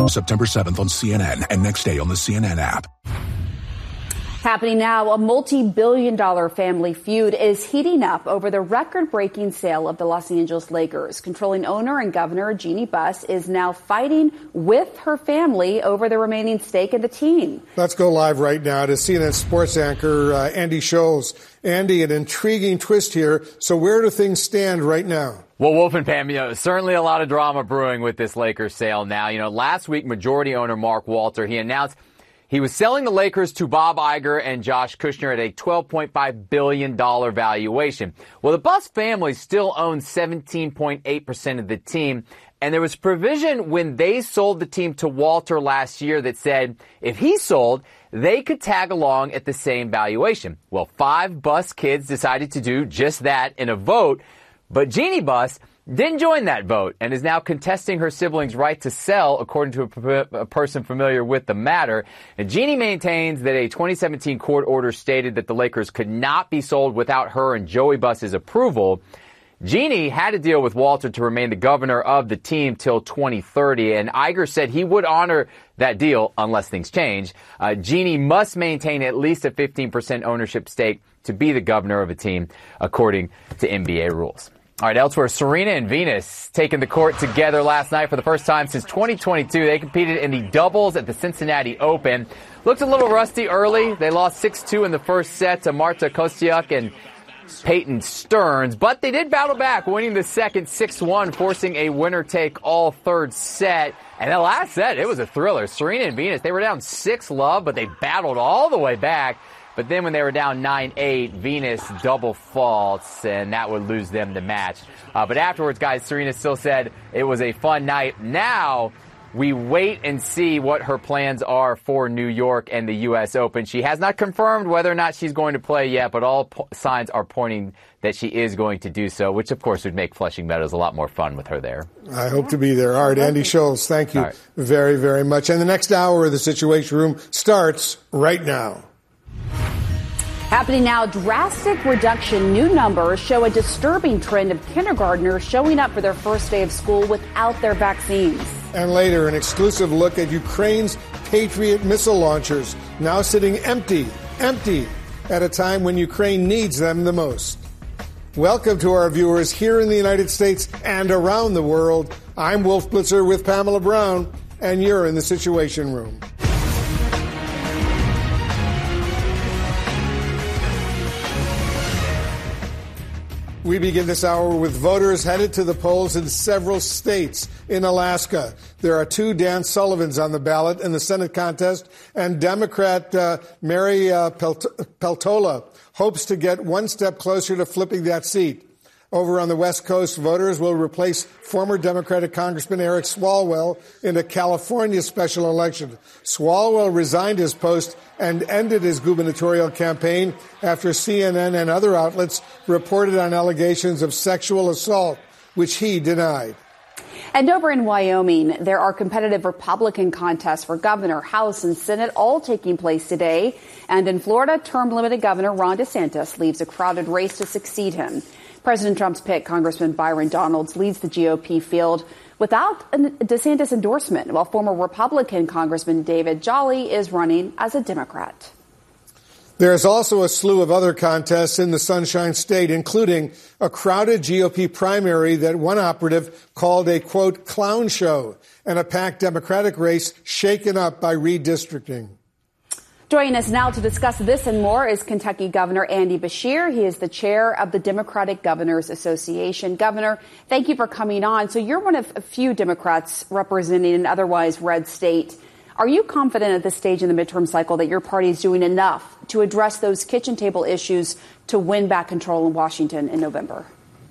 September 7th on CNN and next day on the CNN app. Happening now, a multi-billion-dollar family feud is heating up over the record-breaking sale of the Los Angeles Lakers. Controlling owner and governor Jeannie Buss is now fighting with her family over the remaining stake in the team. Let's go live right now to CNN sports anchor Andy Scholes. Andy, an intriguing twist here. So where do things stand right now? Well, Wolf and Pam, certainly a lot of drama brewing with this Lakers sale now. Last week, majority owner Mark Walter, he announced he was selling the Lakers to Bob Iger and Josh Kushner at a $12.5 billion valuation. Well, the Buss family still owns 17.8% of the team, and there was provision when they sold the team to Walter last year that said if he sold, they could tag along at the same valuation. Well, 5 Buss kids decided to do just that in a vote, but Jeannie Buss didn't join that vote and is now contesting her siblings' right to sell, according to a person familiar with the matter. And Jeannie maintains that a 2017 court order stated that the Lakers could not be sold without her and Joey Buss's approval. Jeannie had to deal with Walter to remain the governor of the team till 2030, and Iger said he would honor that deal unless things change. Jeannie must maintain at least a 15% ownership stake to be the governor of a team, according to NBA rules. All right, elsewhere, Serena and Venus taking the court together last night for the first time since 2022. They competed in the doubles at the Cincinnati Open. Looked a little rusty early. They lost 6-2 in the first set to Marta Kostyuk and Peyton Stearns, but they did battle back, winning the second 6-1, forcing a winner-take-all third set. And the last set, it was a thriller. Serena and Venus, they were down 6-love, but they battled all the way back. But then when they were down 9-8, Venus double faults, and that would lose them the match. But afterwards, guys, Serena still said it was a fun night. Now we wait and see what her plans are for New York and the U.S. Open. She has not confirmed whether or not she's going to play yet, but all signs are pointing that she is going to do so, which, of course, would make Flushing Meadows a lot more fun with her there. I hope to be there. All right, Andy Scholes, thank you very, very much. And the next hour of the Situation Room starts right now. Happening now, drastic reduction. New numbers show a disturbing trend of kindergartners showing up for their first day of school without their vaccines. And later, an exclusive look at Ukraine's Patriot missile launchers now sitting empty at a time when Ukraine needs them the most. Welcome to our viewers here in the United States and around the world. I'm Wolf Blitzer with Pamela Brown, and you're in the Situation Room. We begin this hour with voters headed to the polls in several states. In Alaska, there are 2 Dan Sullivans on the ballot in the Senate contest, and Democrat Mary Peltola hopes to get one step closer to flipping that seat. Over on the West Coast, voters will replace former Democratic Congressman Eric Swalwell in a California special election. Swalwell resigned his post and ended his gubernatorial campaign after CNN and other outlets reported on allegations of sexual assault, which he denied. And over in Wyoming, there are competitive Republican contests for governor, House, and Senate all taking place today. And in Florida, term-limited Governor Ron DeSantis leaves a crowded race to succeed him. President Trump's pick, Congressman Byron Donalds, leads the GOP field without a DeSantis endorsement, while former Republican Congressman David Jolly is running as a Democrat. There's also a slew of other contests in the Sunshine State, including a crowded GOP primary that one operative called a, quote, clown show, and a packed Democratic race shaken up by redistricting. Joining us now to discuss this and more is Kentucky Governor Andy Beshear. He is the chair of the Democratic Governors Association. Governor, thank you for coming on. So you're one of a few Democrats representing an otherwise red state. Are you confident at this stage in the midterm cycle that your party is doing enough to address those kitchen table issues to win back control in Washington in November?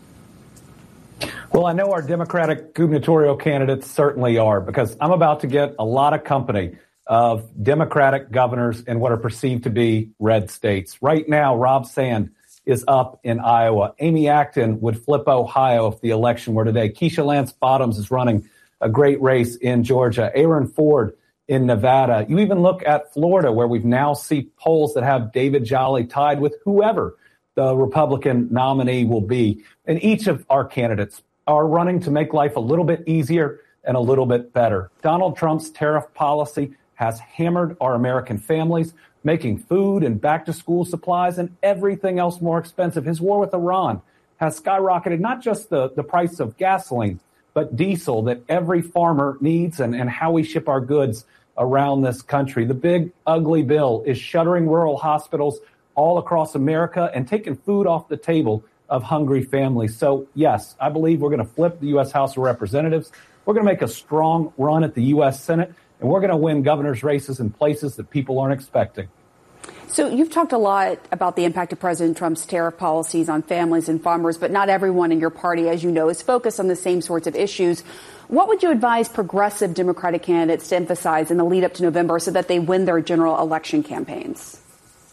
Well, I know our Democratic gubernatorial candidates certainly are, because I'm about to get a lot of company of Democratic governors in what are perceived to be red states. Right now, Rob Sand is up in Iowa. Amy Acton would flip Ohio if the election were today. Keisha Lance Bottoms is running a great race in Georgia. Aaron Ford in Nevada. You even look at Florida, where we've now see polls that have David Jolly tied with whoever the Republican nominee will be. And each of our candidates are running to make life a little bit easier and a little bit better. Donald Trump's tariff policy has hammered our American families, making food and back-to-school supplies and everything else more expensive. His war with Iran has skyrocketed not just the price of gasoline, but diesel that every farmer needs and how we ship our goods around this country. The big, ugly bill is shuttering rural hospitals all across America and taking food off the table of hungry families. So, yes, I believe we're going to flip the U.S. House of Representatives. We're going to make a strong run at the U.S. Senate, and we're going to win governor's races in places that people aren't expecting. So you've talked a lot about the impact of President Trump's tariff policies on families and farmers, but not everyone in your party, as you know, is focused on the same sorts of issues. What would you advise progressive Democratic candidates to emphasize in the lead up to November so that they win their general election campaigns?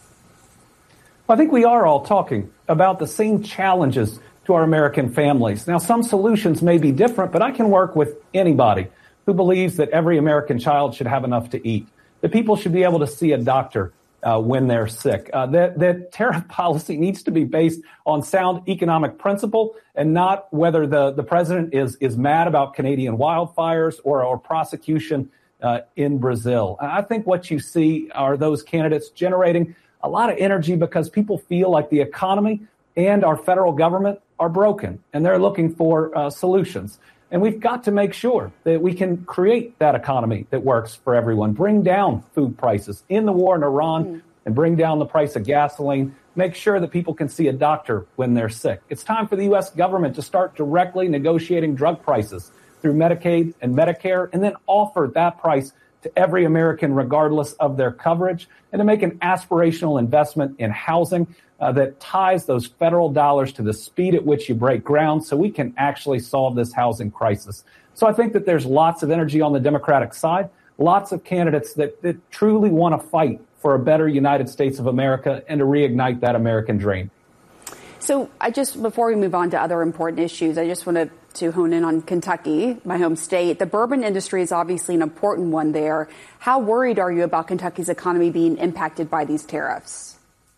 I think we are all talking about the same challenges to our American families. Now, some solutions may be different, but I can work with anybody who believes that every American child should have enough to eat, that people should be able to see a doctor when they're sick, that tariff policy needs to be based on sound economic principle and not whether the president is mad about Canadian wildfires or prosecution in Brazil. I think what you see are those candidates generating a lot of energy because people feel like the economy and our federal government are broken and they're looking for solutions. And we've got to make sure that we can create that economy that works for everyone, bring down food prices in the war in Iran and bring down the price of gasoline, make sure that people can see a doctor when they're sick. It's time for the U.S. government to start directly negotiating drug prices through Medicaid and Medicare and then offer that price to every American regardless of their coverage and to make an aspirational investment in housing that ties those federal dollars to the speed at which you break ground so we can actually solve this housing crisis. So I think that there's lots of energy on the Democratic side, lots of candidates that truly want to fight for a better United States of America and to reignite that American dream. So before we move on to other important issues, I just wanted to hone in on Kentucky, my home state. The bourbon industry is obviously an important one there. How worried are you about Kentucky's economy being impacted by these tariffs?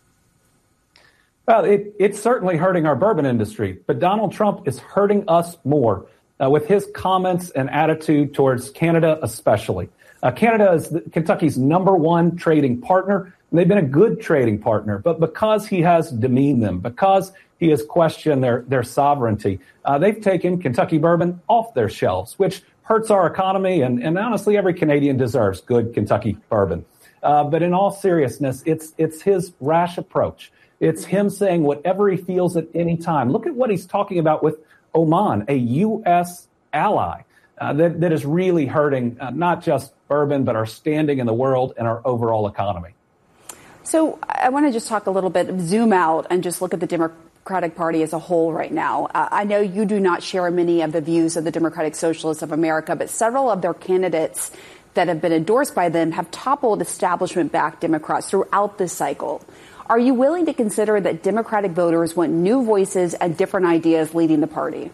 Well, it's certainly hurting our bourbon industry, but Donald Trump is hurting us more with his comments and attitude towards Canada especially. Canada is Kentucky's #1 trading partner. And they've been a good trading partner, but because he has demeaned them, because he has questioned their sovereignty, they've taken Kentucky bourbon off their shelves, which hurts our economy. And honestly, every Canadian deserves good Kentucky bourbon. But in all seriousness, it's his rash approach. It's him saying whatever he feels at any time. Look at what he's talking about with Oman, a U.S. ally that is really hurting not just bourbon, but our standing in the world and our overall economy. So I want to just talk a little bit, zoom out and just look at the Democratic Party as a whole right now. I know you do not share many of the views of the Democratic Socialists of America, but several of their candidates that have been endorsed by them have toppled establishment-backed Democrats throughout this cycle. Are you willing to consider that Democratic voters want new voices and different ideas leading the party?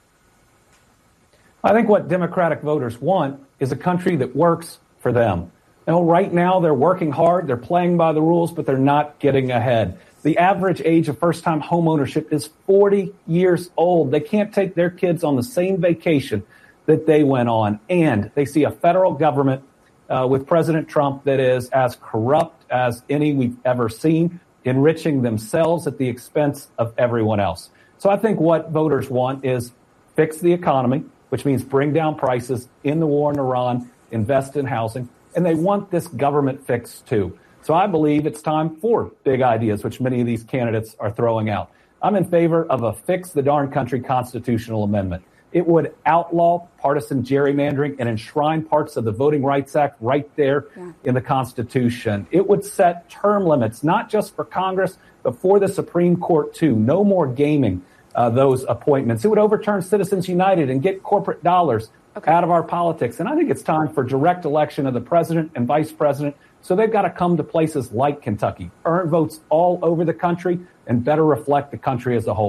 I think what Democratic voters want is a country that works for them. Right now, they're working hard, they're playing by the rules, but they're not getting ahead. The average age of first-time home ownership is 40 years old. They can't take their kids on the same vacation that they went on. And they see a federal government with President Trump that is as corrupt as any we've ever seen, enriching themselves at the expense of everyone else. So I think what voters want is fix the economy, which means bring down prices, in the war in Iran, invest in housing. And they want this government fix, too. So I believe it's time for big ideas, which many of these candidates are throwing out. I'm in favor of a fix the darn country constitutional amendment. It would outlaw partisan gerrymandering and enshrine parts of the Voting Rights Act right there in the Constitution. It would set term limits, not just for Congress, but for the Supreme Court, too. No more gaming those appointments. It would overturn Citizens United and get corporate dollars out of our politics. And I think it's time for direct election of the president and vice president. So they've got to come to places like Kentucky, earn votes all over the country, and better reflect the country as a whole.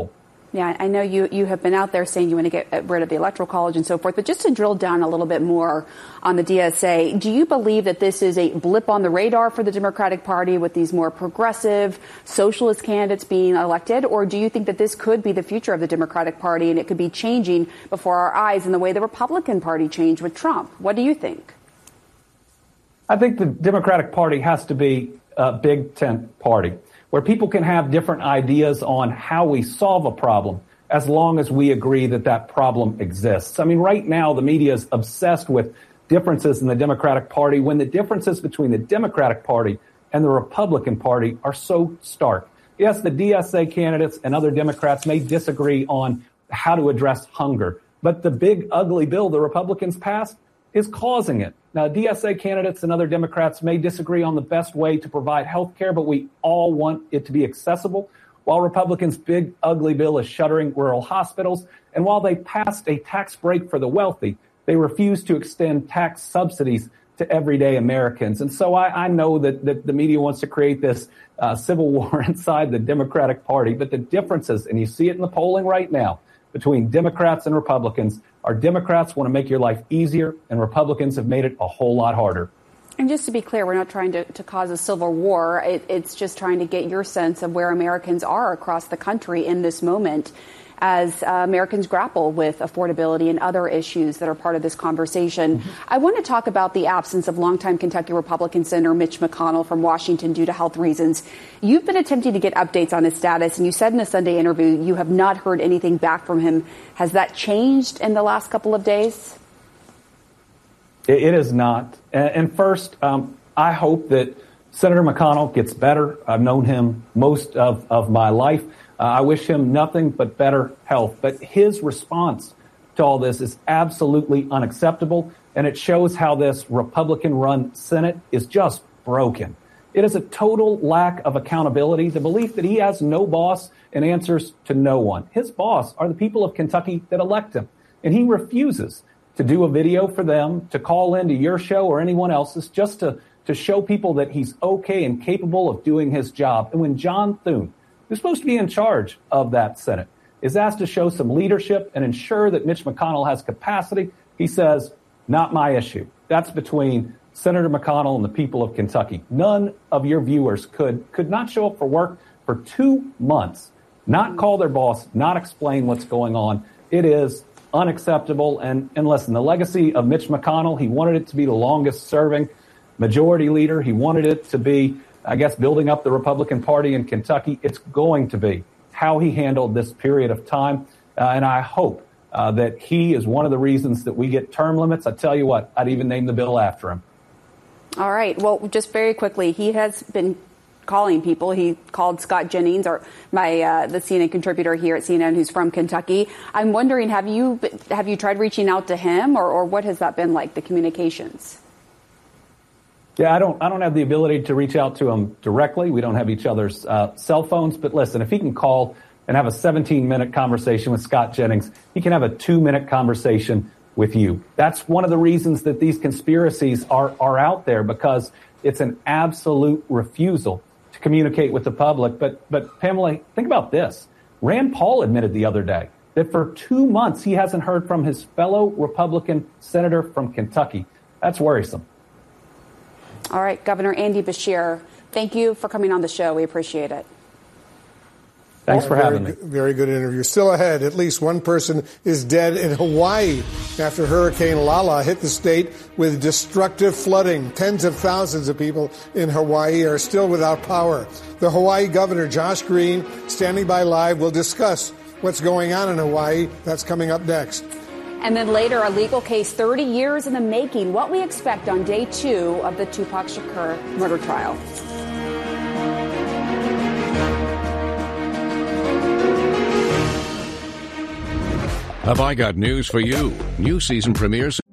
Yeah, I know you have been out there saying you want to get rid of the Electoral College and so forth, but just to drill down a little bit more on the DSA, do you believe that this is a blip on the radar for the Democratic Party with these more progressive socialist candidates being elected, or do you think that this could be the future of the Democratic Party and it could be changing before our eyes in the way the Republican Party changed with Trump? What do you think? I think the Democratic Party has to be a big tent party, where people can have different ideas on how we solve a problem as long as we agree that that problem exists. I mean, right now, the media is obsessed with differences in the Democratic Party when the differences between the Democratic Party and the Republican Party are so stark. Yes, the DSA candidates and other Democrats may disagree on how to address hunger, but the big, ugly bill the Republicans passed is causing it. Now, DSA candidates and other Democrats may disagree on the best way to provide health care, but we all want it to be accessible. While Republicans' big, ugly bill is shuttering rural hospitals, and while they passed a tax break for the wealthy, they refuse to extend tax subsidies to everyday Americans. And so I know that the media wants to create this civil war inside the Democratic Party, but the differences, and you see it in the polling right now, between Democrats and Republicans, our Democrats want to make your life easier, and Republicans have made it a whole lot harder. And just to be clear, we're not trying to cause a civil war. It's just trying to get your sense of where Americans are across the country in this moment as Americans grapple with affordability and other issues that are part of this conversation. Mm-hmm. I want to talk about the absence of longtime Kentucky Republican Senator Mitch McConnell from Washington due to health reasons. You've been attempting to get updates on his status, and you said in a Sunday interview you have not heard anything back from him. Has that changed in the last couple of days? It is not. And first, I hope that Senator McConnell gets better. I've known him most of my life. I wish him nothing but better health. But his response to all this is absolutely unacceptable, and it shows how this Republican-run Senate is just broken. It is a total lack of accountability, the belief that he has no boss and answers to no one. His boss are the people of Kentucky that elect him, and he refuses to do a video for them, to call into your show or anyone else's, just to show people that he's okay and capable of doing his job. And when John Thune, who's supposed to be in charge of that Senate, is asked to show some leadership and ensure that Mitch McConnell has capacity, he says, not my issue. That's between Senator McConnell and the people of Kentucky. None of your viewers could not show up for work for 2 months, not call their boss, not explain what's going on. It is unacceptable. And listen, the legacy of Mitch McConnell, he wanted it to be the longest serving majority leader. He wanted it to be, I guess, building up the Republican Party in Kentucky. It's going to be how he handled this period of time. And I hope that he is one of the reasons that we get term limits. I tell you what, I'd even name the bill after him. All right. Well, just very quickly, he has been calling people. He called Scott Jennings, or the CNN contributor here at CNN, who's from Kentucky. I'm wondering, have you tried reaching out to him, or what has that been like, the communications? Yeah, I don't have the ability to reach out to him directly. We don't have each other's cell phones. But listen, if he can call and have a 17-minute conversation with Scott Jennings, he can have a 2-minute conversation with you. That's one of the reasons that these conspiracies are out there, because it's an absolute refusal to communicate with the public. But Pamela, think about this. Rand Paul admitted the other day that for 2 months he hasn't heard from his fellow Republican senator from Kentucky. That's worrisome. All right, Governor Andy Beshear, thank you for coming on the show. We appreciate it. Thanks for having me. Very good interview. Still ahead, at least one person is dead in Hawaii after Hurricane Lala hit the state with destructive flooding. Tens of thousands of people in Hawaii are still without power. The Hawaii Governor, Josh Green, standing by live, will discuss what's going on in Hawaii. That's coming up next. And then later, a legal case 30 years in the making. What we expect on day 2 of the Tupac Shakur murder trial. Have I got news for you? New season premieres